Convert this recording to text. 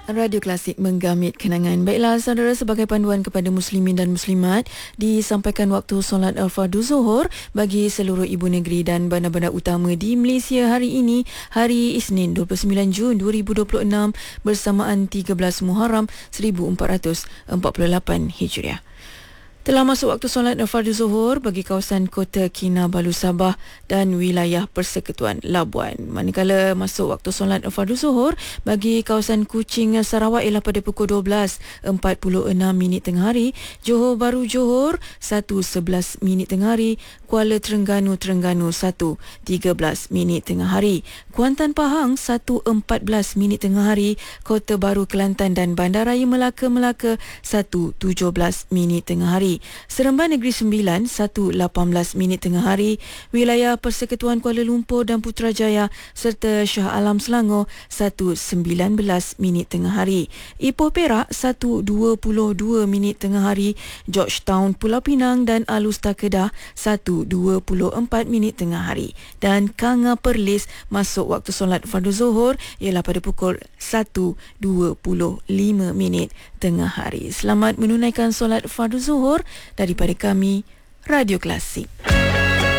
Radio Klasik menggamit kenangan. Baiklah saudara, sebagai panduan kepada muslimin dan muslimat, disampaikan waktu solat al-fardu zuhur bagi seluruh ibu negeri dan bandar-bandar utama di Malaysia hari ini, hari Isnin 29 Jun 2026 bersamaan 13 Muharram 1448 Hijriah. Telah masuk waktu solat al-fardu zuhur bagi kawasan Kota Kinabalu Sabah dan wilayah Persekutuan Labuan. Manakala masuk waktu solat al-fardu zuhur bagi kawasan Kuching Sarawak ialah pada pukul 12.46 tengah hari, Johor Bahru Johor 1.11 tengah hari, Kuala Terengganu 1.13 tengah hari, Kuantan Pahang 1.14 tengah hari, Kota Baru Kelantan dan Bandaraya Melaka 1.17 tengah hari, Seremban Negeri Sembilan 1.18 tengah hari, wilayah Persekutuan Kuala Lumpur dan Putrajaya serta Shah Alam Selangor 1.19 tengah hari, Ipoh Perak 1.22 tengah hari, Georgetown Pulau Pinang dan Alustar Kedah 1.24 tengah hari, dan Kanga Perlis masuk waktu solat fardu zuhur ialah pada pukul 1.25 tengah hari. Selamat menunaikan solat fardu zuhur daripada kami, Radio Klasik.